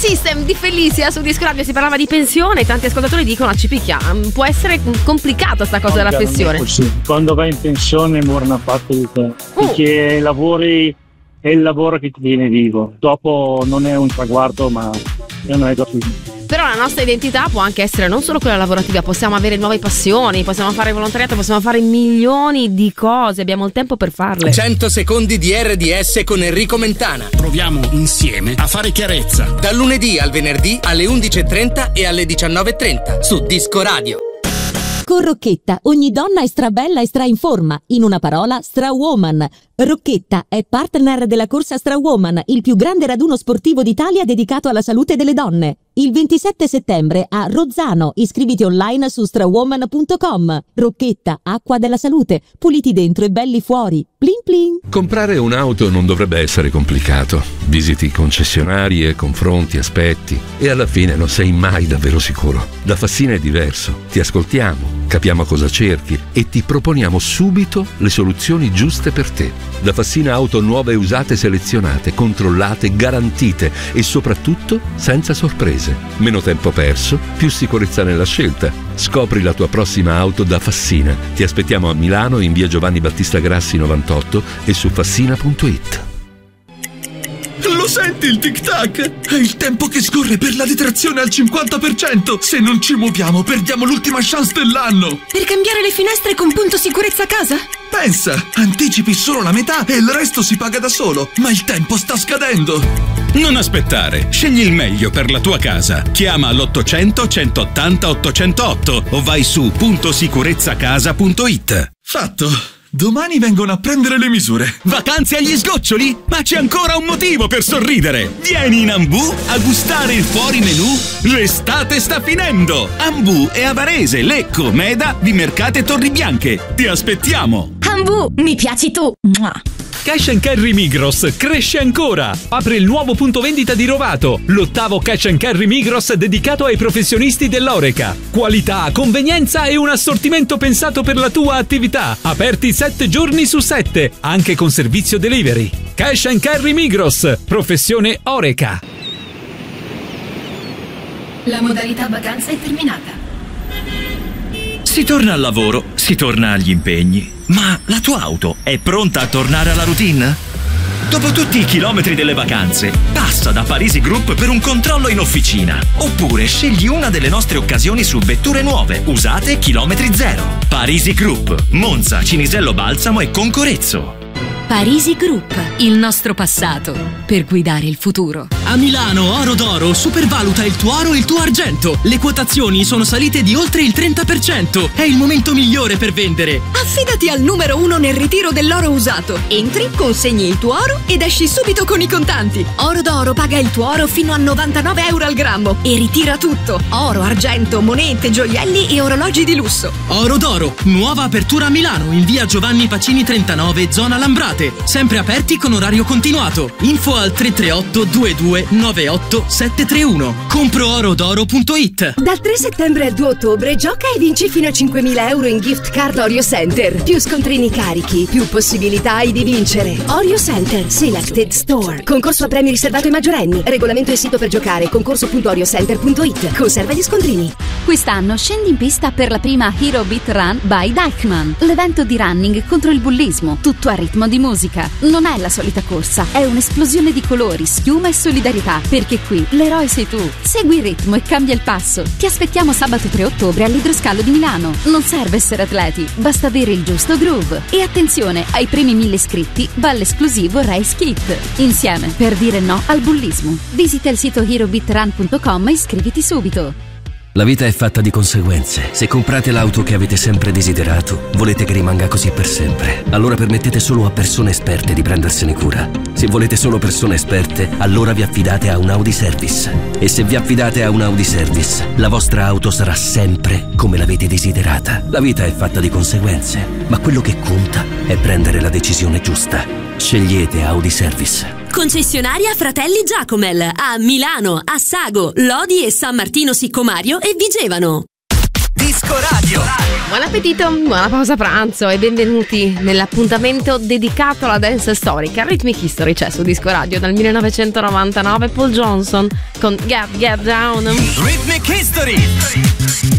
System di Felicia su Disco Radio. Si parlava di pensione, tanti ascoltatori dicono a Cipicchia può essere complicata sta cosa della pensione. Quando vai in pensione muore una parte di te, perché lavori è il lavoro che ti tiene vivo. Dopo non è un traguardo, ma non è così. Però la nostra identità può anche essere non solo quella lavorativa, possiamo avere nuove passioni, possiamo fare volontariato, possiamo fare milioni di cose, abbiamo il tempo per farle. 100 secondi di RDS con Enrico Mentana. Proviamo insieme a fare chiarezza. Dal lunedì al venerdì alle 11:30 e alle 19:30 su Disco Radio. Con Rocchetta ogni donna è strabella e stra in forma. In una parola, Strawoman. Rocchetta è partner della corsa Strawoman, il più grande raduno sportivo d'Italia dedicato alla salute delle donne. Il 27 settembre a Rozzano. Iscriviti online su strawoman.com. Rocchetta, acqua della salute, puliti dentro e belli fuori. Plin plin. Comprare un'auto non dovrebbe essere complicato. Visiti concessionarie, confronti, aspetti e alla fine non sei mai davvero sicuro. Da Fassina è diverso. Ti ascoltiamo, capiamo cosa cerchi e ti proponiamo subito le soluzioni giuste per te. Da Fassina auto nuove e usate selezionate, controllate, garantite e soprattutto senza sorprese. Meno tempo perso, più sicurezza nella scelta. Scopri la tua prossima auto da Fassina. Ti aspettiamo a Milano in via Giovanni Battista Grassi 98 e su fassina.it. Lo senti il tic-tac? È il tempo che scorre per la detrazione al 50%. Se non ci muoviamo perdiamo l'ultima chance dell'anno. Per cambiare le finestre con punto sicurezza casa? Pensa, anticipi solo la metà e il resto si paga da solo. Ma il tempo sta scadendo. Non aspettare, scegli il meglio per la tua casa. Chiama all'800 180 808 o vai su puntosicurezzacasa.it. Fatto. Domani vengono a prendere le misure. Vacanze agli sgoccioli? Ma c'è ancora un motivo per sorridere! Vieni in Ambù a gustare il fuori menù. L'estate sta finendo! Ambù è a Varese, Lecco, Meda, Vimercate e Torribianche. Ti aspettiamo! Ambù, mi piaci tu! Mua. Cash & Carry Migros cresce ancora. Apre il nuovo punto vendita di Rovato, l'8º Cash & Carry Migros dedicato ai professionisti dell'Oreca. Qualità, convenienza e un assortimento pensato per la tua attività. Aperti 7 giorni su 7, anche con servizio delivery. Cash & Carry Migros, professione Oreca. La modalità vacanza è terminata. Si torna al lavoro, si torna agli impegni, ma la tua auto è pronta a tornare alla routine? Dopo tutti i chilometri delle vacanze, passa da Parisi Group per un controllo in officina. Oppure scegli una delle nostre occasioni su vetture nuove, usate chilometri zero. Parisi Group, Monza, Cinisello Balsamo e Concorezzo. Parisi Group, il nostro passato per guidare il futuro. A Milano Oro d'Oro supervaluta il tuo oro e il tuo argento. Le quotazioni sono salite di oltre il 30%. È il momento migliore per vendere. Affidati al numero 1 nel ritiro dell'oro usato. Entri, consegni il tuo oro ed esci subito con i contanti. Oro d'Oro paga il tuo oro fino a 99 euro al grammo e ritira tutto: oro, argento, monete, gioielli e orologi di lusso. Oro d'Oro, nuova apertura a Milano in via Giovanni Pacini 39, zona Lambrate. Sempre aperti con orario continuato. Info al 338 22 98 731. Comproorodoro.it. Dal 3 settembre al 2 ottobre gioca e vinci fino a 5.000 euro in gift card Orio Center. Più scontrini carichi, più possibilità hai di vincere. Orio Center Selected Store. Concorso a premi riservato ai maggiorenni. Regolamento e sito per giocare: concorso.oriocenter.it. Conserva gli scontrini. Quest'anno scendi in pista per la prima Hero Beat Run by Deichmann, l'evento di running contro il bullismo, tutto a ritmo di musica. Non è la solita corsa, è un'esplosione di colori, schiuma e solidarietà, perché qui l'eroe sei tu. Segui il ritmo e cambia il passo. Ti aspettiamo sabato 3 ottobre all'Idroscalo di Milano. Non serve essere atleti, basta avere il giusto groove. E attenzione, ai primi 1000 iscritti va l'esclusivo Race Kit. Insieme per dire no al bullismo. Visita il sito herobeatrun.com e iscriviti subito. La vita è fatta di conseguenze. Se comprate l'auto che avete sempre desiderato, volete che rimanga così per sempre. Allora permettete solo a persone esperte di prendersene cura. Se volete solo persone esperte, allora vi affidate a un Audi Service. E se vi affidate a un Audi Service, la vostra auto sarà sempre come l'avete desiderata. La vita è fatta di conseguenze, ma quello che conta è prendere la decisione giusta. Scegliete Audi Service. Concessionaria Fratelli Giacomel a Milano, Assago, Lodi e San Martino Siccomario e Vigevano. Disco Radio. Buon appetito, buona pausa pranzo e benvenuti nell'appuntamento dedicato alla dance storica. Rhythmic History c'è su Disco Radio dal 1999, Paul Johnson con Get Down. Rhythmic History.